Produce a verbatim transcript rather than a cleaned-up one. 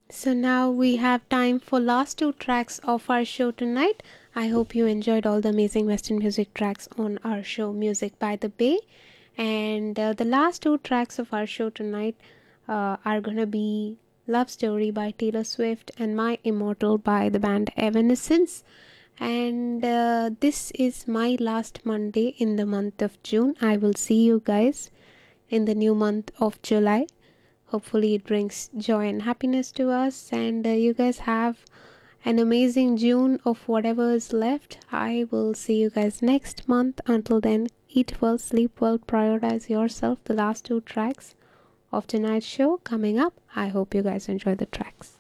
So now we have time for last two tracks of our show tonight. I hope you enjoyed all the amazing Western music tracks on our show Music by the Bay. And uh, the last two tracks of our show tonight uh, are gonna be Love Story by Taylor Swift and My Immortal by the band Evanescence. And uh, this is my last Monday in the month of June. I will see you guys in the new month of July. Hopefully, it brings joy and happiness to us, and uh, you guys have an amazing June of whatever is left. I will see you guys next month. Until then, eat well, sleep well, prioritize yourself. The last two tracks of tonight's show coming up. I hope you guys enjoy the tracks.